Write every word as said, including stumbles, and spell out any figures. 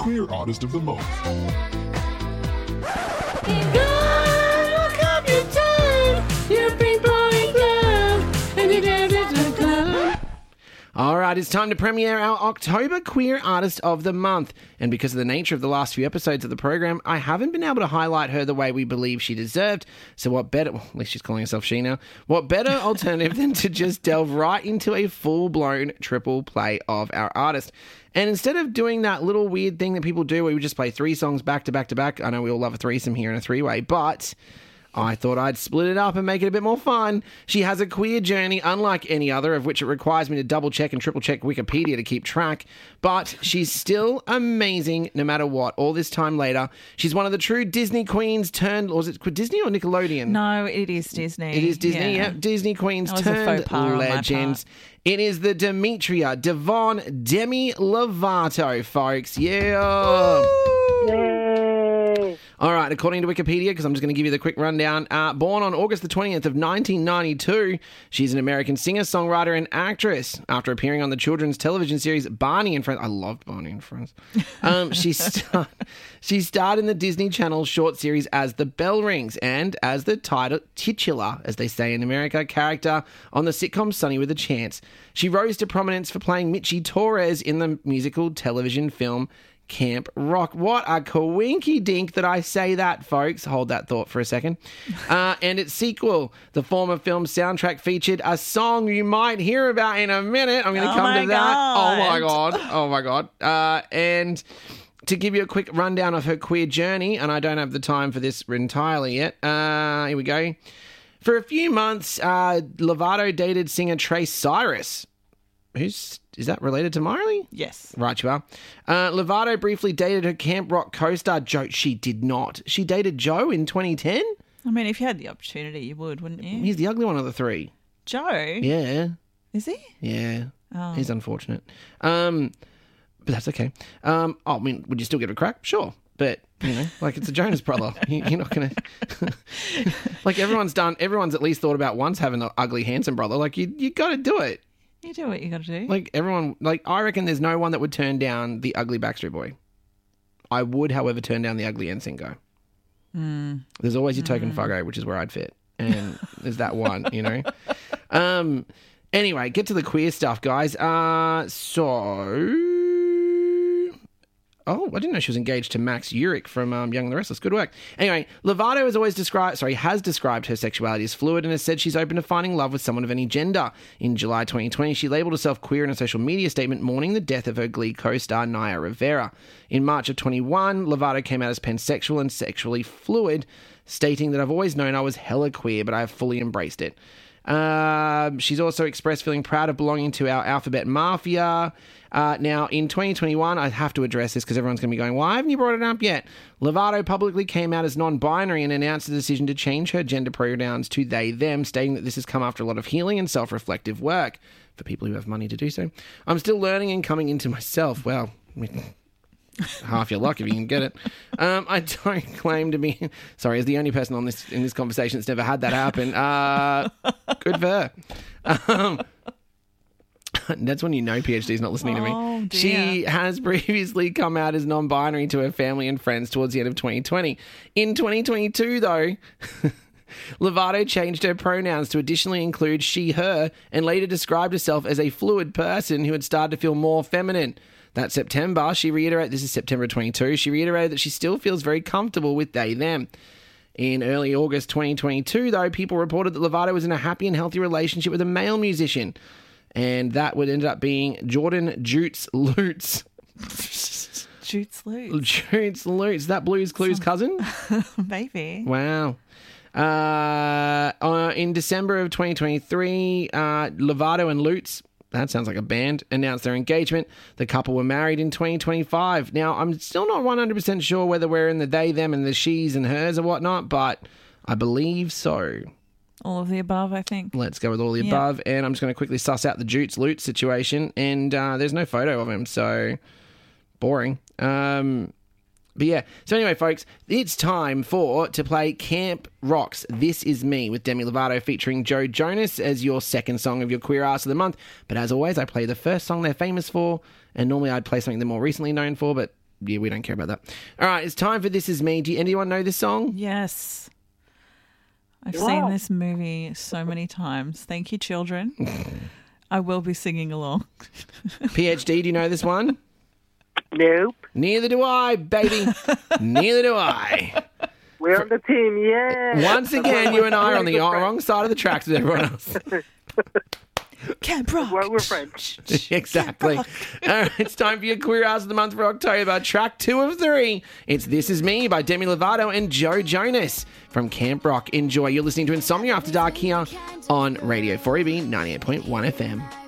Queer Artist of the Month. All right, it's time to premiere our October Queer Artist of the Month. And because of the nature of the last few episodes of the program, I haven't been able to highlight her the way we believe she deserved. So what better, well, at least she's calling herself she now, what better alternative than to just delve right into a full-blown triple play of our artist. And instead of doing that little weird thing that people do where we just play three songs back to back to back, I know we all love a threesome here in a three-way, but I thought I'd split it up and make it a bit more fun. She has a queer journey unlike any other, of which it requires me to double check and triple check Wikipedia to keep track. But she's still amazing no matter what. All this time later, she's one of the true Disney queens turned, or was it Disney or Nickelodeon? No, it is Disney. It is Disney, yeah. yeah. Disney queens That was a turned faux pas on my legends. part. It is the Demetria Devon Demi Lovato, folks. Yeah. All right, according to Wikipedia, because I'm just going to give you the quick rundown, uh, born on August the twentieth of nineteen ninety-two, she's an American singer, songwriter, and actress. After appearing on the children's television series Barney and Friends, I loved Barney and Friends. Um, she, star- she starred in the Disney Channel short series as The Bell Rings and as the title, titular, as they say in America, character on the sitcom Sunny with a Chance. She rose to prominence for playing Mitchie Torres in the musical television film Camp Rock. What a coinky dink that I say that, folks. Hold that thought for a second. Uh, and its sequel, the former film soundtrack, featured a song you might hear about in a minute. I'm going to Oh come my to that. God. Oh my God. Oh my God. Uh, and to give you a quick rundown of her queer journey, and I don't have the time for this entirely yet. Uh, here we go. For a few months, uh, Lovato dated singer Trace Cyrus. Who's, is that related to Miley? Yes. Right, you are. Uh, Lovato briefly dated her Camp Rock co-star Joe. She did not. She dated Joe in twenty ten. I mean, if you had the opportunity, you would, wouldn't you? He's the ugly one of the three. Joe? Yeah. Is he? Yeah. Oh. He's unfortunate. Um, but that's okay. Um, oh, I mean, would you still give it a crack? Sure. But, you know, like it's a Jonas brother. You, you're not going to... like everyone's done, everyone's at least thought about once having an ugly, handsome brother. Like you, you got to do it. You do what you got to do. Like everyone, like I reckon there's no one that would turn down the ugly Backstreet Boy. I would, however, turn down the ugly N Sync. Mm. There's always your token Mm. fuggo, which is where I'd fit. And there's that one, you know. Um. Anyway, get to the queer stuff, guys. Uh. So... Oh, I didn't know she was engaged to Max Urich from um, Young and the Restless. Good work. Anyway, Lovato has always described, sorry, has described her sexuality as fluid and has said she's open to finding love with someone of any gender. In July twenty twenty, she labelled herself queer in a social media statement mourning the death of her Glee co-star Naya Rivera. In March of twenty-one, Lovato came out as pansexual and sexually fluid, stating that I've always known I was hella queer, but I have fully embraced it. Uh, she's also expressed feeling proud of belonging to our Alphabet Mafia. Uh, now, in twenty twenty-one, I have to address this because everyone's going to be going, why haven't you brought it up yet? Lovato publicly came out as non-binary and announced the decision to change her gender pronouns to they, them, stating that this has come after a lot of healing and self-reflective work for people who have money to do so. I'm still learning and coming into myself. Well, I mean, half your luck if you can get it. Um, I don't claim to be... Sorry, as the only person on this in this conversation that's never had that happen. Uh, good for her. Um, that's when you know PhD's not listening Oh, to me. dear. She has previously come out as non-binary to her family and friends towards the end of twenty twenty. In twenty twenty-two, though... Lovato changed her pronouns to additionally include she, her, and later described herself as a fluid person who had started to feel more feminine. That September, she reiterated, this is September twenty-two, she reiterated that she still feels very comfortable with they, them. In early August twenty twenty-two, though, people reported that Lovato was in a happy and healthy relationship with a male musician. And that would end up being Jordan Jutes Lutz. Jutes Lutz. Jutes Lutz. That Blue's Clues cousin? Maybe. Wow. Uh, uh, in December of twenty twenty-three, uh, Lovato and Lutz, that sounds like a band, announced their engagement. The couple were married in twenty twenty-five. Now, I'm still not one hundred percent sure whether we're in the they, them, and the she's and hers or whatnot, but I believe so. All of the above, I think. Let's go with all the Yeah. above. And I'm just going to quickly suss out the Jutes Lutz situation. And uh, there's no photo of him, so boring. Um... But yeah, so anyway, folks, it's time for to play Camp Rock's This Is Me with Demi Lovato featuring Joe Jonas as your second song of your Queer Arts of the Month. But as always, I play the first song they're famous for, and normally I'd play something they're more recently known for, but yeah, we don't care about that. All right, it's time for This Is Me. Do you, anyone know this song? Yes. I've Wow. seen this movie so many times. Thank you, children. I will be singing along. PhD, do you know this one? Nope. Neither do I, baby. Neither do I. We're on the team, yeah. Once again, you and I are on the wrong side of the tracks with everyone else. Camp Rock. We're, we're friends. Exactly. All right, it's time for your Queer Hours of the Month for October. Track two of three. It's This Is Me by Demi Lovato and Joe Jonas from Camp Rock. Enjoy. You're listening to Insomnia After Dark here on Radio four E B ninety-eight point one F M.